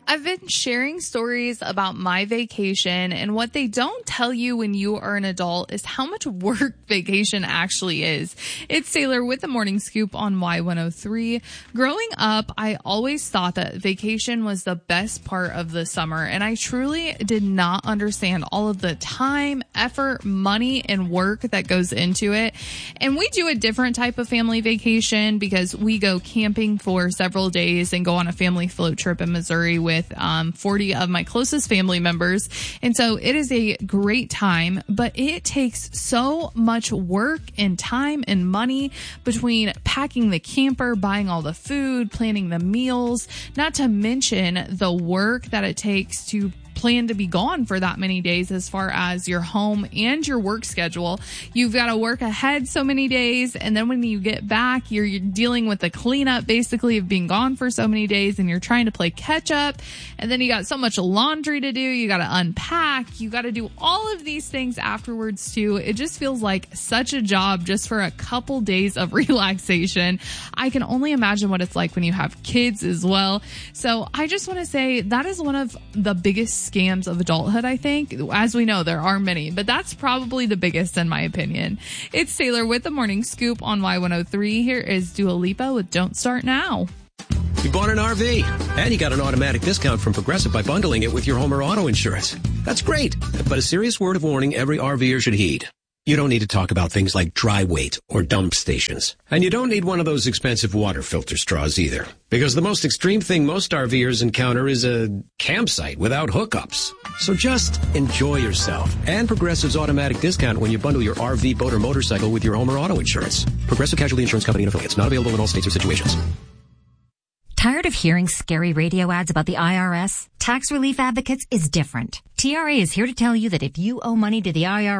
I've been sharing stories about my vacation, and what they don't tell you when you are an adult is how much work vacation actually is. It's Taylor with the Morning Scoop on Y103. Growing up, I always thought that vacation was the best part of the summer, and I truly did not understand all of the time, effort, money, and work that goes into it. And we do a different type of family vacation because we go camping for several days and go on a family float trip in Missouri with 40 of my closest family members. And so it is a great time, but it takes so much work and time and money between packing the camper, buying all the food, planning the meals, not to mention the work that it takes to plan to be gone for that many days as far as your home and your work schedule. You've got to work ahead so many days, and then when you get back, you're dealing with the cleanup basically of being gone for so many days, and you're trying to play catch up, and then you got so much laundry to do. You got to unpack. You got to do all of these things afterwards too. It just feels like such a job just for a couple days of relaxation. I can only imagine what it's like when you have kids as well. So I just want to say that is one of the biggest scams of adulthood, I think. As we know, there are many, but that's probably the biggest in my opinion. It's Taylor with the Morning Scoop on Y103. Here is Dua Lipa with Don't Start Now. You bought an RV, and you got an automatic discount from Progressive by bundling it with your home or auto insurance. That's great, but a serious word of warning every RVer should heed. You don't need to talk about things like dry weight or dump stations. And you don't need one of those expensive water filter straws either. Because the most extreme thing most RVers encounter is a campsite without hookups. So just enjoy yourself and Progressive's automatic discount when you bundle your RV, boat, or motorcycle with your home or auto insurance. Progressive Casualty Insurance Company and affiliates. Not available in all states or situations. Tired of hearing scary radio ads about the IRS? Tax Relief Advocates is different. TRA is here to tell you that if you owe money to the IRS,